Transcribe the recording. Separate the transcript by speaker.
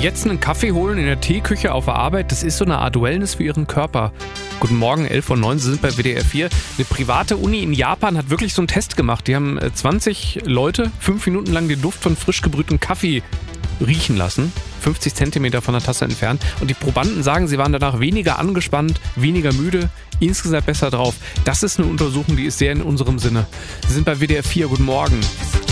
Speaker 1: Jetzt einen Kaffee holen in der Teeküche auf der Arbeit, das ist so eine Art Wellness für Ihren Körper. Guten Morgen, 11:09 Uhr, Sie sind bei WDR 4. Eine private Uni in Japan hat wirklich so einen Test gemacht. Die haben 20 Leute 5 Minuten lang den Duft von frisch gebrühtem Kaffee riechen lassen. 50 Zentimeter von der Tasse entfernt. Und die Probanden sagen, sie waren danach weniger angespannt, weniger müde, insgesamt besser drauf. Das ist eine Untersuchung, die ist sehr in unserem Sinne. Sie sind bei WDR 4. Guten Morgen.